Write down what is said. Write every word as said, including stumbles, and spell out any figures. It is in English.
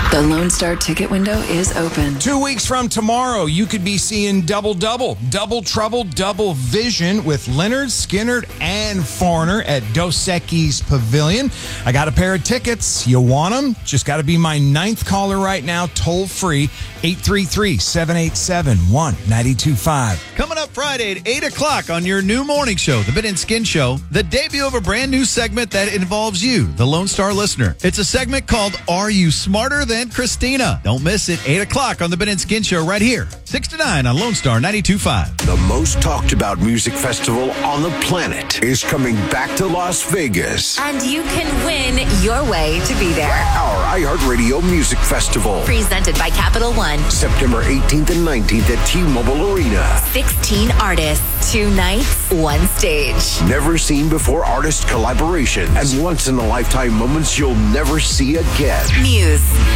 The Lone Star ticket window is open. Two weeks from tomorrow, you could be seeing Double Double, Double Trouble, Double Vision with Leonard, Skinner, and Foreigner at Dos Equis Pavilion. I got a pair of tickets. You want them? Just got to be my ninth caller right now, toll free, eight three three, seven eight seven, one nine two five. Coming up Friday at eight o'clock on your new morning show, The Ben and Skin Show, the debut of a brand new segment that involves you, the Lone Star listener. It's a segment called Are You Smarter Than Christina? Don't miss it, eight o'clock on The Ben and Skin Show right here, six to nine on Lone Star ninety-two point five. The most talked about music festival on the planet is coming back to Las Vegas. And you can win your way to be there. Our iHeartRadio Music Festival. Presented by Capital One. September eighteenth and nineteenth at T-Mobile Arena. sixteen artists, two nights, one stage. Never seen before artist collaborations and once in a lifetime moments you'll never see again. Muse,